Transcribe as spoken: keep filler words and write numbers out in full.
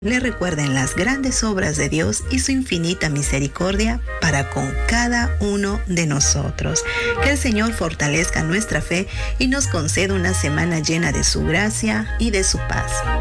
le recuerden las grandes obras de Dios y su infinita misericordia para con cada uno de nosotros. Que el Señor fortalezca nuestra fe y nos conceda una semana llena de su gracia y de su paz.